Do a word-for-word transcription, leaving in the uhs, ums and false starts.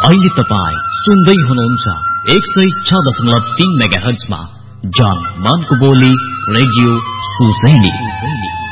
अहिले तपाईँ सुन्दै हुनुहुन्छ एक सय छ दशमलव तीन मेगा हर्जमा जान मानको बोली रेडियो सुसैनी।